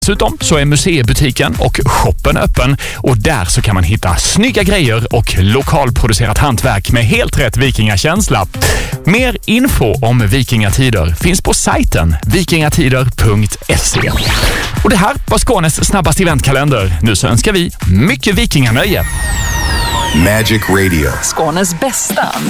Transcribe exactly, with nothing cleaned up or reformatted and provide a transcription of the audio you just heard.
Dessutom så är museibutiken och shoppen öppen och där så kan man hitta snygga grejer och lokalproducerat hantverk med helt rätt vikingakänsla. Mer info om vikingatider finns på sajten vikingatider punkt se. Och det här var Skånes snabbaste eventkalender. Nu så önskar vi mycket vikinganöje. Magic Radio. Skånes bästa